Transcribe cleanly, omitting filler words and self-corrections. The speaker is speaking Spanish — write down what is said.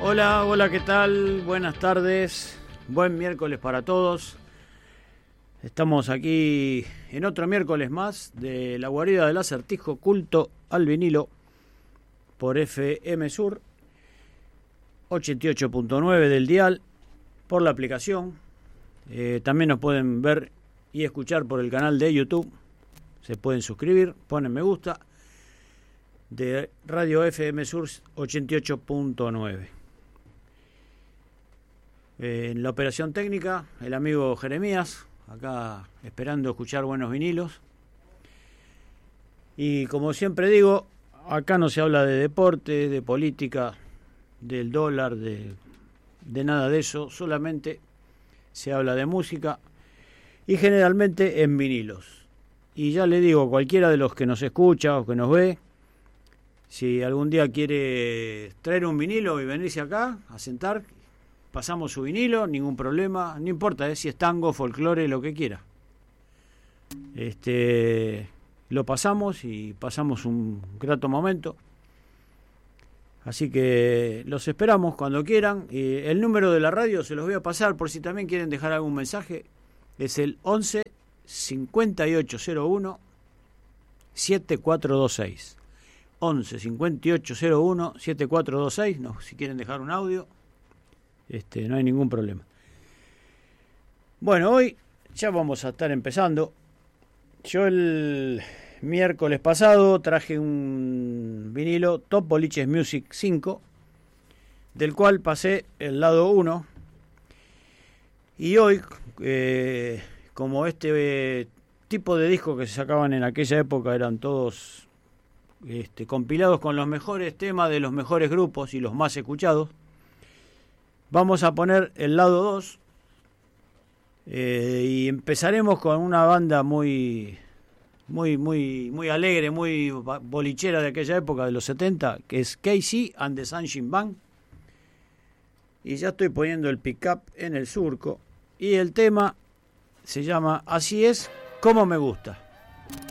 Hola, hola, ¿qué tal? Buenas tardes, buen miércoles para todos. Estamos aquí en otro miércoles más de la guarida del acertijo, culto al vinilo, por FM Sur 88.9 del dial, por la aplicación. También nos pueden ver y escuchar por el canal de YouTube. Se pueden suscribir, ponen me gusta, de Radio FM Sur 88.9. En la operación técnica, el amigo Jeremías, acá esperando escuchar buenos vinilos. Y como siempre digo, acá no se habla de deporte, de política, del dólar, de nada de eso, solamente se habla de música y generalmente en vinilos. Y ya le digo, cualquiera de los que nos escucha o que nos ve, si algún día quiere traer un vinilo y venirse acá a sentar, pasamos su vinilo, ningún problema, no importa si es tango, folclore, lo que quiera. Lo pasamos y pasamos un grato momento. Así que los esperamos cuando quieran. El número de la radio se los voy a pasar por si también quieren dejar algún mensaje. Es el 11 5801 7426. 11 5801 7426. No, si quieren dejar un audio, no hay ningún problema. Bueno, hoy ya vamos a estar empezando. Yo el miércoles pasado traje un vinilo Top Boliches Music 5, del cual pasé el lado 1. Y hoy, como este tipo de discos que se sacaban en aquella época eran todos compilados con los mejores temas de los mejores grupos y los más escuchados, vamos a poner el lado 2 y empezaremos con una banda muy alegre, muy bolichera de aquella época, de los 70, que es Casey and the Sunshine Band. Y ya estoy poniendo el pick-up en el surco y el tema se llama Así es como me gusta.